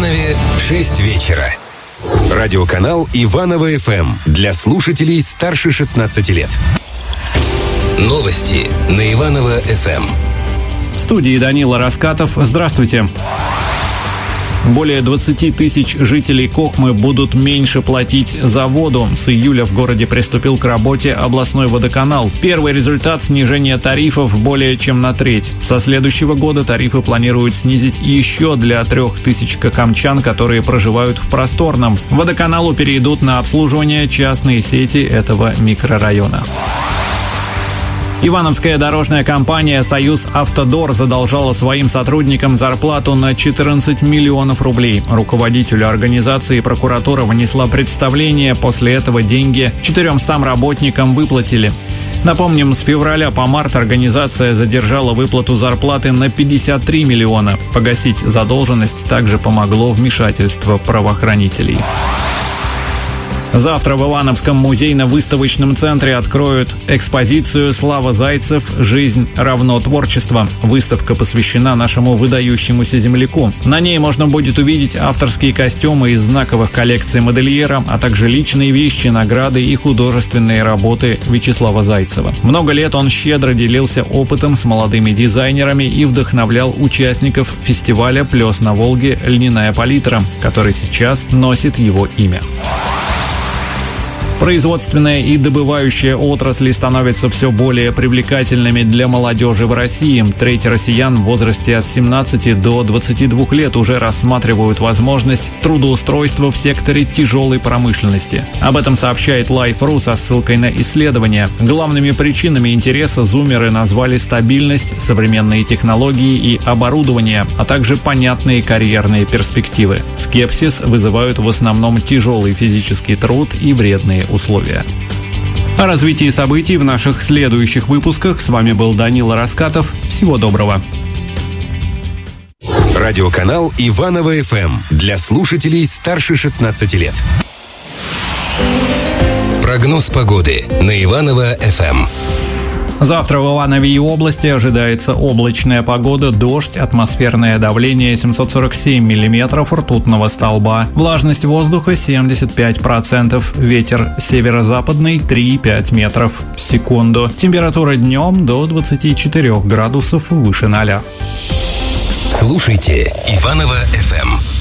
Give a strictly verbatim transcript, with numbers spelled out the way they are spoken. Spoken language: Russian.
Иванове шесть вечера. Радиоканал Иваново-ФМ для слушателей старше шестнадцати лет. Новости на Иваново-ФМ. В студии Данила Раскатов. Здравствуйте. Более двадцати тысяч жителей Кохмы будут меньше платить за воду. С июля в городе приступил к работе областной водоканал. Первый результат – снижение тарифов более чем на треть. Со следующего года тарифы планируют снизить еще для трех тысяч кохомчан, которые проживают в Просторном. Водоканалу перейдут на обслуживание частные сети этого микрорайона. Ивановская дорожная компания «Союз Автодор» задолжала своим сотрудникам зарплату на четырнадцать миллионов рублей. Руководителю организации прокуратура внесла представление, после этого деньги четырёмстам работникам выплатили. Напомним, с февраля по март организация задержала выплату зарплаты на пятьдесят три миллиона. Погасить задолженность также помогло вмешательство правоохранителей. Завтра в Ивановском музейно-выставочном центре откроют экспозицию «Слава Зайцев. Жизнь равно творчество». Выставка посвящена нашему выдающемуся земляку. На ней можно будет увидеть авторские костюмы из знаковых коллекций модельера, а также личные вещи, награды и художественные работы Вячеслава Зайцева. Много лет он щедро делился опытом с молодыми дизайнерами и вдохновлял участников фестиваля «Плес на Волге. Льняная палитра», который сейчас носит его имя. Производственная и добывающая отрасли становятся все более привлекательными для молодежи в России. Треть россиян в возрасте от семнадцати до двадцати двух лет уже рассматривают возможность трудоустройства в секторе тяжелой промышленности. Об этом сообщает Life точка ру со ссылкой на исследования. Главными причинами интереса зумеры назвали стабильность, современные технологии и оборудование, а также понятные карьерные перспективы. Скепсис вызывают в основном тяжелый физический труд и вредные условия. О развитии событий в наших следующих выпусках. С вами был Данила Раскатов. Всего доброго. Радиоканал Иваново-ФМ для слушателей старше шестнадцати лет. Прогноз погоды на Иваново-ФМ. Завтра в Иванове и области ожидается облачная погода, дождь, атмосферное давление семьсот сорок семь миллиметров ртутного столба, влажность воздуха семьдесят пять процентов, ветер северо-западный три и пять метров в секунду, температура днем до двадцати четырёх градусов выше ноля. Слушайте Иваново-ФМ.